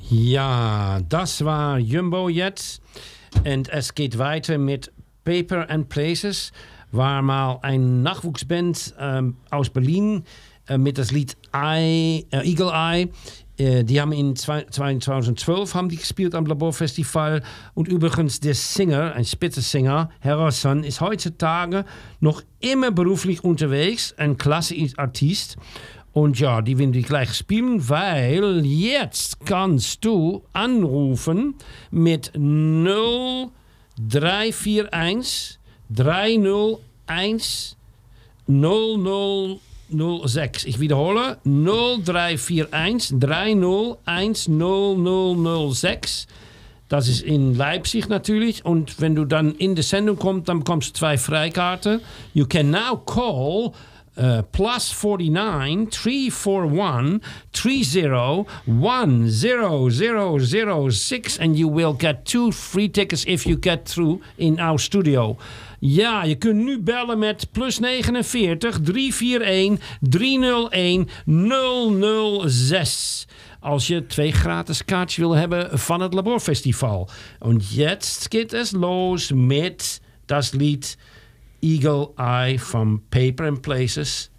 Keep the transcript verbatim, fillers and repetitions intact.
Ja, das war Jumbo jetzt. Und es geht weiter mit Paper and Places. War mal ein Nachwuchsband ähm, aus Berlin äh, mit das Lied Eye, äh, Eagle Eye. Äh, die haben in zweitausendzwölf haben die gespielt am Laborfestival. Und übrigens der Singer, ein Spitzensänger, Harrison, ist heutzutage noch immer beruflich unterwegs. Ein klasse Artist. Und ja, die werden die gleich spielen, weil jetzt kannst du anrufen mit null drei vier eins drei null eins null null null sechs. Ich wiederhole, null drei vier eins drei null eins null null null sechs. Das ist in Leipzig natürlich. Und wenn du dann in die Sendung kommst, dann bekommst du zwei Freikarten. You can now call Uh, plus forty-nine, three four one, three zero one zero zero zero six and you will get two free tickets if you get through in our studio. Ja, je kunt nu bellen met plus negenenveertig, drie vier een, drie nul een, nul nul zes. Als je twee gratis kaartjes wil hebben van het Laborfestival. En jetzt geht es los met das Lied Eagle Eye from Paper and Places.